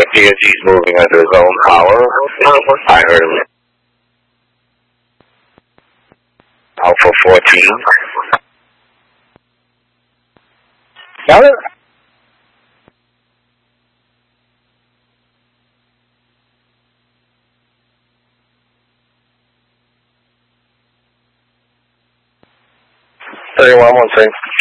PNG's moving under his own power. I heard him. Alpha 14. Got it? One thing.